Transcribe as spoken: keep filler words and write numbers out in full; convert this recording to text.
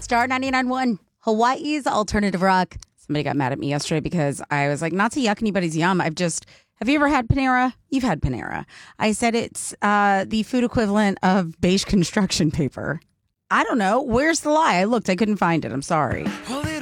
Star ninety-nine point one, Hawaii's alternative rock. Somebody got mad at me yesterday because I was like, not to yuck anybody's yum. I've just, have you ever had Panera? You've had Panera. I said it's uh, the food equivalent of beige construction paper. I don't know. Where's the lie? I looked. I couldn't find it. I'm sorry. Holy